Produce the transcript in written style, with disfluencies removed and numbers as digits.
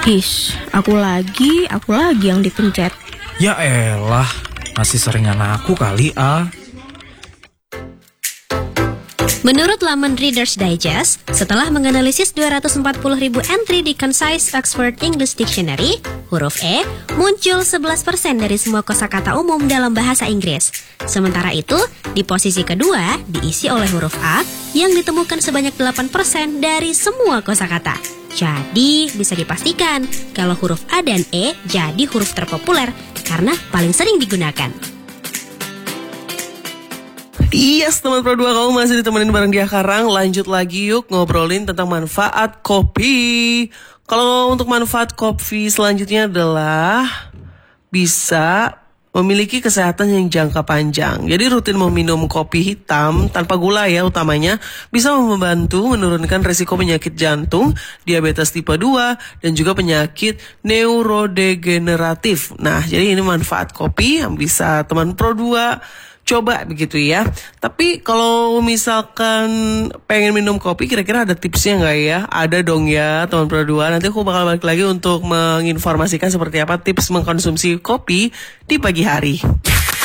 Aku lagi yang dipencet. Ya elah, masih seringan aku kali Menurut laman Reader's Digest, setelah menganalisis 240.000 entry di Concise Oxford English Dictionary, huruf E muncul 11% dari semua kosakata umum dalam bahasa Inggris. Sementara itu, di posisi kedua diisi oleh huruf A yang ditemukan sebanyak 8% dari semua kosakata. Jadi, bisa dipastikan kalau huruf A dan E jadi huruf terpopuler karena paling sering digunakan. Yes, teman Pro 2, kamu masih ditemenin bareng Dia Karang. Lanjut lagi yuk ngobrolin tentang manfaat kopi. Kalau untuk manfaat kopi selanjutnya adalah bisa memiliki kesehatan yang jangka panjang. Jadi rutin meminum kopi hitam tanpa gula ya utamanya bisa membantu menurunkan resiko penyakit jantung, diabetes tipe 2, dan juga penyakit neurodegeneratif. Nah, jadi ini manfaat kopi yang bisa teman Pro 2 coba begitu ya. Tapi kalau misalkan pengen minum kopi, kira-kira ada tipsnya nggak ya? Ada dong ya teman Pro 2. Nanti aku bakal balik lagi untuk menginformasikan seperti apa tips mengkonsumsi kopi di pagi hari.